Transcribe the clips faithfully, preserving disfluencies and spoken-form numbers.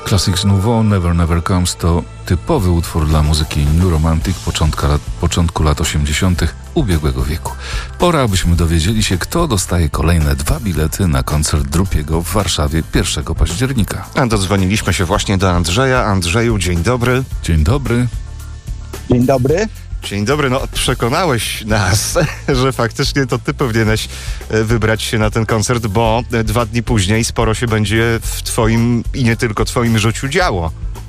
Classics Nouveau, Never Never Comes to typowy utwór dla muzyki New Romantic początka lat, początku lat osiemdziesiątych ubiegłego wieku. Pora, abyśmy dowiedzieli się, kto dostaje kolejne dwa bilety na koncert Drupiego w Warszawie pierwszego października. A dodzwoniliśmy się właśnie do Andrzeja. Andrzeju, dzień dobry. Dzień dobry. Dzień dobry. Dzień dobry, no przekonałeś nas, że faktycznie to ty powinieneś wybrać się na ten koncert, bo dwa dni później sporo się będzie w twoim i nie tylko twoim życiu działo.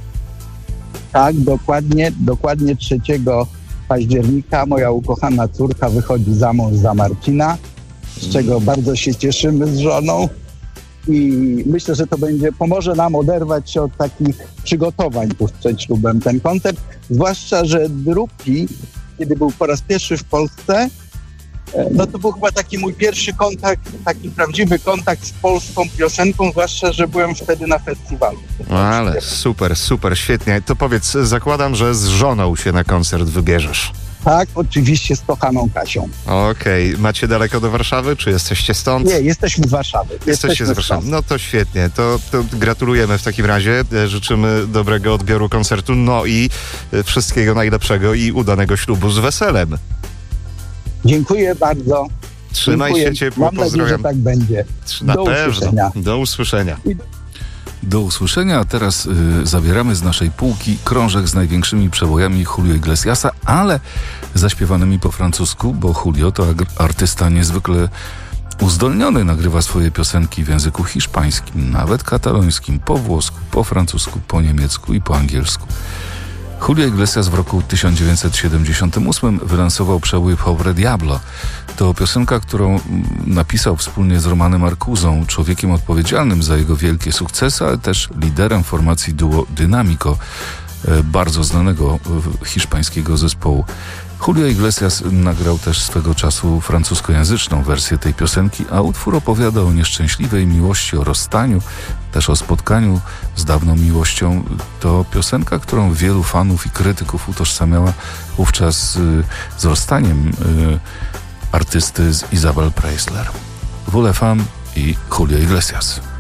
Tak, dokładnie, dokładnie trzeciego października moja ukochana córka wychodzi za mąż za Marcina, z czego bardzo się cieszymy z żoną i myślę, że to będzie, pomoże nam oderwać się od takich przygotowań tuż przed ślubem ten koncert, zwłaszcza, że Drupi, kiedy był po raz pierwszy w Polsce, no to był chyba taki mój pierwszy kontakt, taki prawdziwy kontakt z polską piosenką, zwłaszcza, że byłem wtedy na festiwalu. Ale super, super, świetnie. To powiedz, zakładam, że z żoną się na koncert wybierzesz. Tak, oczywiście z kochaną Kasią. Okej, okay. Macie daleko do Warszawy, czy jesteście stąd? Nie, jesteśmy z Warszawy. Jesteście Jesteśmy z Warszawy. No to świetnie, to, to gratulujemy w takim razie, życzymy dobrego odbioru koncertu, no i wszystkiego najlepszego i udanego ślubu z weselem. Dziękuję bardzo. Trzymaj Dziękuję. się ciepło, Mam pozdrawiam. nadzieję, że tak będzie. Na do pewno. Usłyszenia. Do usłyszenia. Do usłyszenia, a teraz y, zabieramy z naszej półki krążek z największymi przebojami Julio Iglesiasa, ale zaśpiewanymi po francusku, bo Julio to artysta niezwykle uzdolniony, nagrywa swoje piosenki w języku hiszpańskim, nawet katalońskim, po włosku, po francusku, po niemiecku i po angielsku. Julio Iglesias w roku tysiąc dziewięćset siedemdziesiątym ósmym wylansował przebój Pobre Diablo. To piosenka, którą napisał wspólnie z Romanem Arcuzą, człowiekiem odpowiedzialnym za jego wielkie sukcesy, ale też liderem formacji duo Dynamico, bardzo znanego hiszpańskiego zespołu. Julio Iglesias nagrał też swego czasu francuskojęzyczną wersję tej piosenki, a utwór opowiada o nieszczęśliwej miłości, o rozstaniu, też o spotkaniu z dawną miłością. To piosenka, którą wielu fanów i krytyków utożsamiała wówczas z rozstaniem artysty z Isabel Preisler. Vous les femmes i Julio Iglesias.